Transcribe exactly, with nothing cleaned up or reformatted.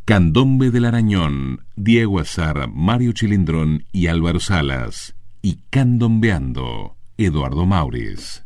Candombe del Arañón, Diego Azar, Mario Chilindrón y Álvaro Salas. Y Candombeando, Eduardo Maures.